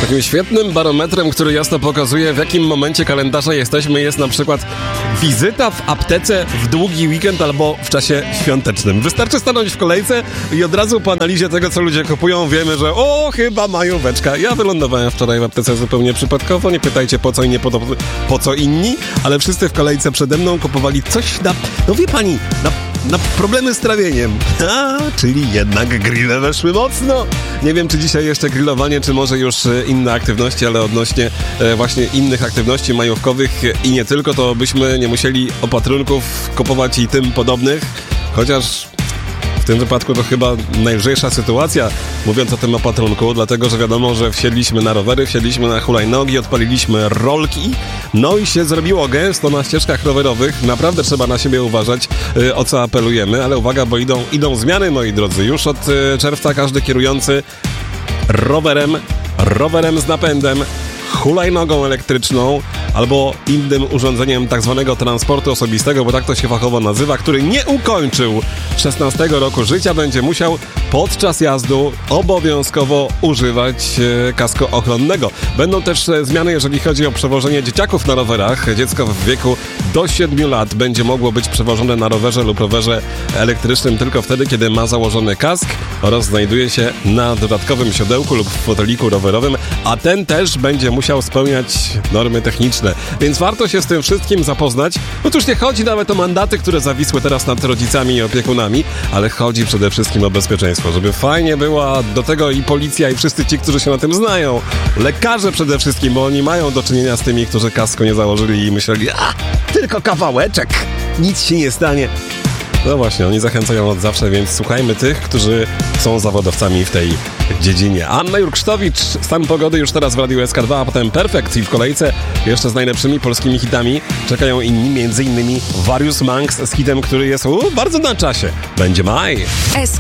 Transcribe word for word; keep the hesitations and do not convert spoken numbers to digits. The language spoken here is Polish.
Takim świetnym barometrem, który jasno pokazuje, w jakim momencie kalendarza jesteśmy, jest na przykład wizyta w aptece w długi weekend albo w czasie świątecznym. Wystarczy stanąć w kolejce i od razu po analizie tego, co ludzie kupują, wiemy, że o, chyba majóweczka. Ja wylądowałem wczoraj w aptece zupełnie przypadkowo, nie pytajcie po co i nie po, po co inni, ale wszyscy w kolejce przede mną kupowali coś na, no wie pani, na Na problemy z trawieniem. A, czyli jednak grille weszły mocno. Nie wiem, czy dzisiaj jeszcze grillowanie, czy może już inne aktywności, ale odnośnie e, właśnie innych aktywności majówkowych i nie tylko, to byśmy nie musieli opatrunków kupować i tym podobnych. Chociaż w tym wypadku to chyba najlżejsza sytuacja, mówiąc o tym opatrunku, dlatego, że wiadomo, że wsiedliśmy na rowery, wsiedliśmy na hulajnogi, odpaliliśmy rolki, no i się zrobiło gęsto na ścieżkach rowerowych. Naprawdę trzeba na siebie uważać, yy, o co apelujemy, ale uwaga, bo idą, idą zmiany, moi drodzy. Już od yy, czerwca każdy kierujący rowerem, rowerem z napędem, hulajnogą elektryczną albo innym urządzeniem tak zwanego transportu osobistego, bo tak to się fachowo nazywa, który nie ukończył szesnastego roku życia, będzie musiał podczas jazdu obowiązkowo używać e, kasko ochronnego. Będą też e, zmiany, jeżeli chodzi o przewożenie dzieciaków na rowerach. Dziecko w wieku do siedmiu lat będzie mogło być przewożone na rowerze lub rowerze elektrycznym tylko wtedy, kiedy ma założony kask oraz znajduje się na dodatkowym siodełku lub w foteliku rowerowym, a ten też będzie musiał spełniać normy techniczne. Więc warto się z tym wszystkim zapoznać. Otóż nie chodzi nawet o mandaty, które zawisły teraz nad rodzicami i opiekunami, ale chodzi przede wszystkim o bezpieczeństwo, żeby fajnie była do tego i policja, i wszyscy ci, którzy się na tym znają. Lekarze przede wszystkim, bo oni mają do czynienia z tymi, którzy kasko nie założyli i myśleli, a tylko kawałeczek, nic się nie stanie. No właśnie, oni zachęcają od zawsze, więc słuchajmy tych, którzy są zawodowcami w tej dziedzinie. Anna Jurksztowicz, stan pogody już teraz w Radiu S K dwa, a potem Perfekt i w kolejce jeszcze z najlepszymi polskimi hitami czekają inni, między innymi Various Monks z hitem, który jest u, bardzo na czasie. Będzie maj.